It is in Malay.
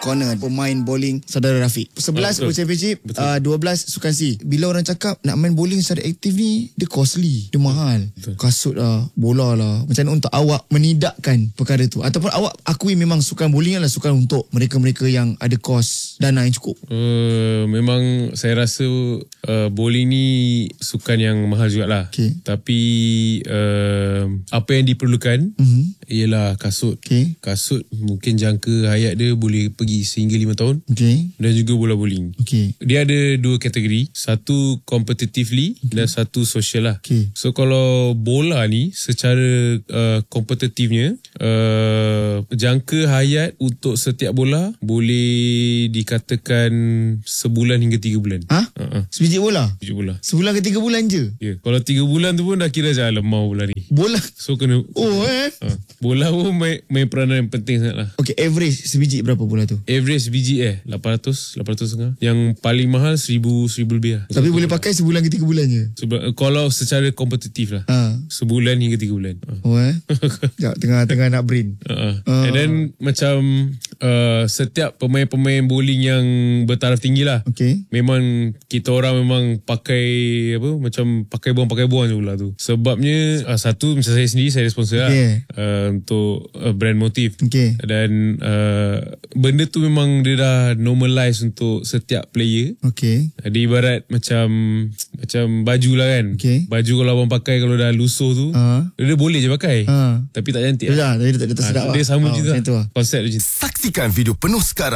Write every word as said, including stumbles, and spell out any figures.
corner. Pemain bowling saudara Rafiq. sebelas oh, World Championship, uh, dua belas sukan C. Bila orang cakap nak main bowling secara aktif ni, dia costly, dia mahal. Betul. Kasut lah, bola lah. Macam mana untuk awak menidakkan perkara tu? Ataupun awak akui memang sukan bowling adalah sukan untuk mereka-mereka yang ada kos dana yang cukup? Uh, memang saya rasa uh, bowling ni sukan yang mahal jugalah. Okay. Tapi uh, apa yang diperlukan mm-hmm. ialah kasut. Okay. Kasut mungkin jangka hayat dia boleh pergi sehingga lima tahun. Okay. Dan juga bola bowling. Okay. Dia ada dua kategori. Satu competitively okay. dan satu social lah. Okay. So kalau bola ni secara uh, kompetitifnya uh, jangka hayat untuk setiap bola boleh dikatakan sebulan hingga tiga bulan. Ha? Uh-uh. Sebiji bola? Sebiji bola. Sebulan ke tiga bulan je? Ya. Yeah. Kalau tiga bulan tu pun dah kira macam lemah bola ni. Bola? So kena... Oh eh? Uh, bola pun main, main peranan yang penting sangat lah. Okay, average sebiji berapa bola tu? Average sebiji eh lapan ratus, lapan ratus setengah. Yang paling mahal seribu, seribu lebih lah. Tapi so, boleh pakai sebulan ke tiga bulan je? Sebulan, kalau secara kompetitif lah. Ha. Sebulan hingga tiga bulan. Uh. Oh eh? Sekejap, tengah-tengah nak brain. Uh-uh. Uh. And then macam uh, setiap pemain-pemain bowling yang bertaraf tinggi lah. Okay. Memang kita orang memang pakai apa macam pakai buang-pakai buang je bola tu. Sebabnya uh, satu macam saya sendiri saya sponsor lah okay. uh, untuk uh, brand motif. Okay. Dan uh, benda tu memang dia dah normalize untuk setiap player. Okay. Uh, dia ibarat macam macam baju lah kan. Okay. Baju kalau abang pakai kalau dah lusuh tu, uh. dia boleh je pakai. Uh. Tapi tak cantik. Dia, lah. dia, dia tak sedap uh, lah. Dia sama oh, je lah. Konsep je. Saksikan video penuh sekarang